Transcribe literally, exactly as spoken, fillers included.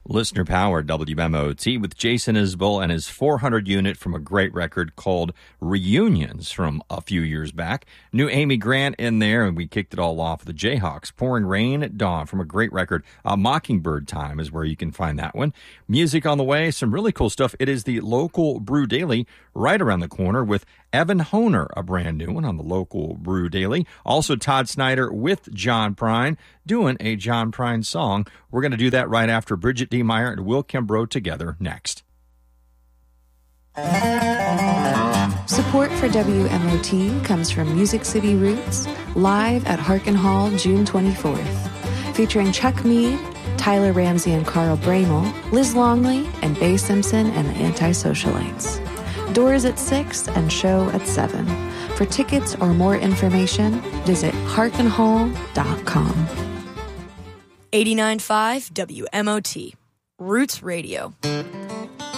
Listener powered W M O T with Jason Isbell and his four hundred unit from a great record called Reunions from a few years back. New Amy Grant in there, and we kicked it all off with the Jayhawks. Pouring Rain at Dawn from a great record. Uh, Mockingbird Time is where you can find that one. Music on the way, some really cool stuff. It is the local Brew Daily right around the corner with Evan Honer, a brand new one on the local Brew Daily. Also Todd Snyder with John Prine doing a John Prine song. We're going to do that right after Bridget D. Meyer and Will Kimbrough together next. Support for W M O T comes from Music City Roots, live at Harkin Hall June twenty-fourth, featuring Chuck Mead, Tyler Ramsey and Carl Bramel, Liz Longley, and Bay Simpson and the Anti-Socialites. Doors at six and show at seven. For tickets or more information, visit harkin hall dot com. eighty-nine point five W M O T, Roots Radio.